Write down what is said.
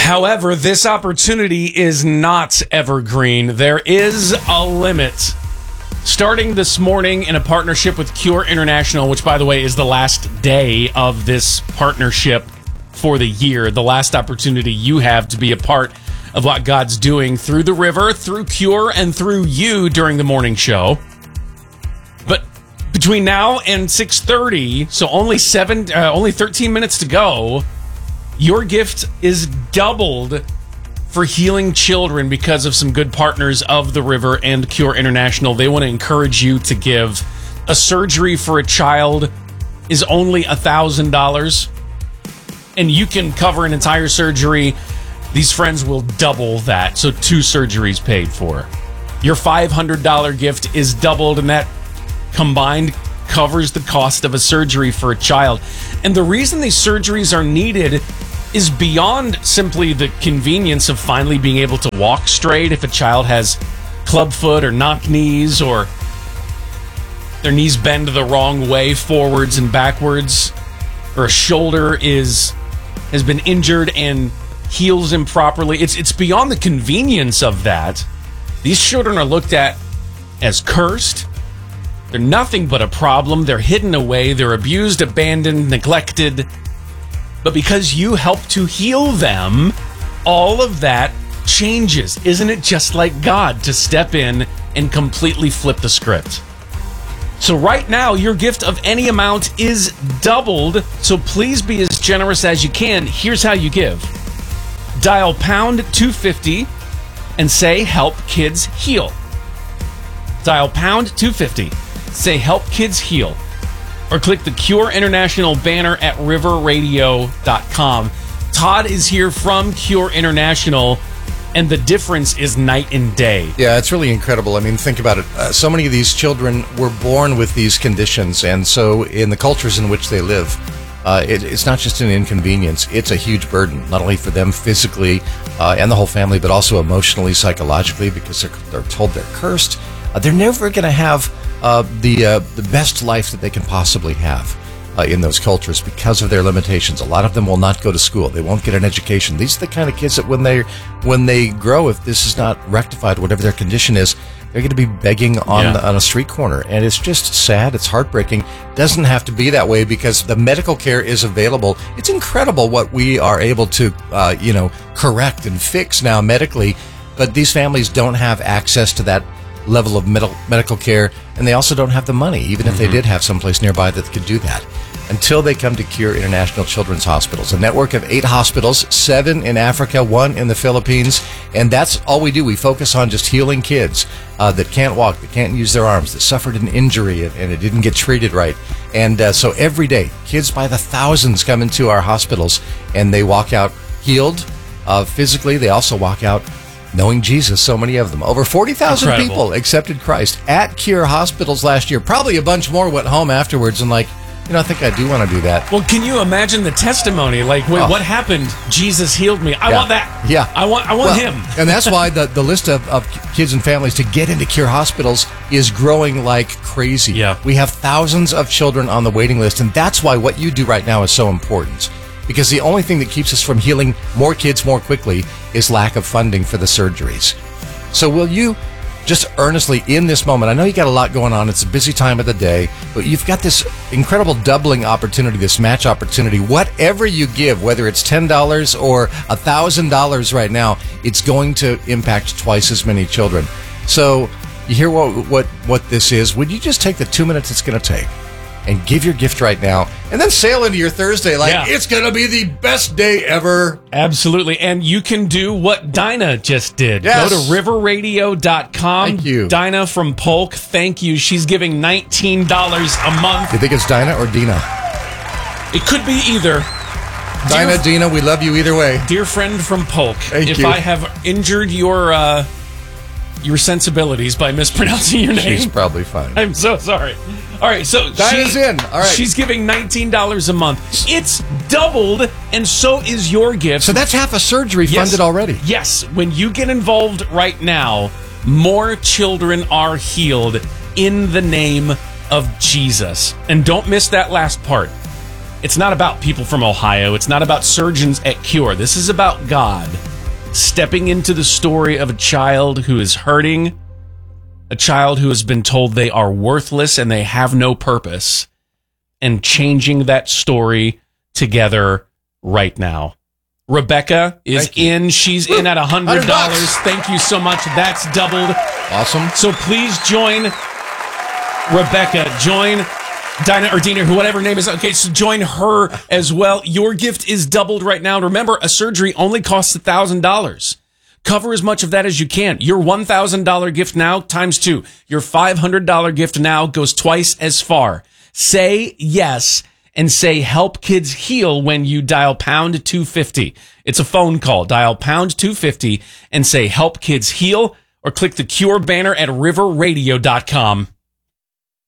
However, this opportunity is not evergreen. There is a limit. Starting this morning in a partnership with Cure International, which, by the way, is the last day of this partnership for the year, the last opportunity you have to be a part of what God's doing through the river, through Cure, and through you during the morning show. But between now and 6:30, so only 13 minutes to go, your gift is doubled for healing children because of some good partners of the river and Cure International. They want to encourage you to give. A surgery for a child is only $1,000, and you can cover an entire surgery. These friends will double that, so 2 surgeries paid for. Your $500 gift is doubled, and that combined covers the cost of a surgery for a child. And the reason these surgeries are needed is beyond simply the convenience of finally being able to walk straight if a child has clubfoot or knock knees, or their knees bend the wrong way forwards and backwards, or a shoulder has been injured and heals improperly. It's beyond the convenience of that. These children are looked at as cursed. They're nothing but a problem. They're hidden away. They're abused, abandoned, neglected. But because you help to heal them, all of that changes. Isn't it just like God to step in and completely flip the script? So right now, your gift of any amount is doubled. So please be as generous as you can. Here's how you give. Dial pound 250 and say help kids heal. Dial pound 250. Say help kids heal. Or click the Cure International banner at riverradio.com. Todd is here from Cure International, and the difference is night and day. Yeah, it's really incredible. I mean, think about it. So many of these children were born with these conditions, and so in the cultures in which they live, it's not just an inconvenience. It's a huge burden, not only for them physically and the whole family, but also emotionally, psychologically, because they're told they're cursed. They're never going to have the best life that they can possibly have in those cultures because of their limitations. A lot of them will not go to school. They won't get an education. These are the kind of kids that when they grow, if this is not rectified, whatever their condition is, they're going to be begging on a street corner. And it's just sad. It's heartbreaking. It doesn't have to be that way because the medical care is available. It's incredible what we are able to correct and fix now medically, but these families don't have access to that level of medical care, and they also don't have the money, even if they did have someplace nearby that could do that, until they come to Cure International Children's Hospitals, a network of 8 hospitals, 7 in Africa, 1 in the Philippines, and that's all we do. We focus on just healing kids that can't walk, that can't use their arms, that suffered an injury and it didn't get treated right. And so every day, kids by the thousands come into our hospitals, and they walk out healed physically. They also walk out knowing Jesus, so many of them. Over 40,000 people accepted Christ at Cure hospitals last year. Probably a bunch more went home afterwards and I think I do want to do that. Well, can you imagine the testimony? Like, wait, what happened? Jesus healed me. I want that. Yeah. I want him. And that's why the list of kids and families to get into Cure hospitals is growing like crazy. Yeah. We have thousands of children on the waiting list, and that's why what you do right now is so important. Because the only thing that keeps us from healing more kids more quickly is lack of funding for the surgeries. So will you just earnestly, in this moment, I know you got a lot going on, it's a busy time of the day, but you've got this incredible doubling opportunity, this match opportunity. Whatever you give, whether it's $10 or $1,000 right now, it's going to impact twice as many children. So you hear what this is. Would you just take the 2 minutes it's going to take and give your gift right now, and then sail into your Thursday it's going to be the best day ever. Absolutely. And you can do what Dinah just did. Yes. Go to riverradio.com. Thank you. Dinah from Polk, thank you. She's giving $19 a month. You think it's Dinah or Dina? It could be either. Dinah, Dina, we love you either way. Dear friend from Polk, Thank if you. I have injured your sensibilities by mispronouncing your name, She's probably fine. I'm so sorry. All right, so Dinah's in. All right. She's giving $19 a month. It's doubled, and so is your gift. So that's half a surgery funded already. Yes. When you get involved right now, more children are healed in the name of Jesus. And don't miss that last part. It's not about people from Ohio. It's not about surgeons at Cure. This is about God stepping into the story of a child who is hurting, a child who has been told they are worthless and they have no purpose, and changing that story together right now. Rebecca is in. She's in at $100. Thank you so much. That's doubled. Awesome. So please join Rebecca. Join Dinah or Dina, whatever her name is. Okay, so join her as well. Your gift is doubled right now. Remember, a surgery only costs $1,000. Cover as much of that as you can. Your $1,000 gift now times 2. Your $500 gift now goes twice as far. Say yes and say Help Kids Heal when you dial pound 250. It's a phone call. Dial pound 250 and say Help Kids Heal, or click the Cure banner at riverradio.com.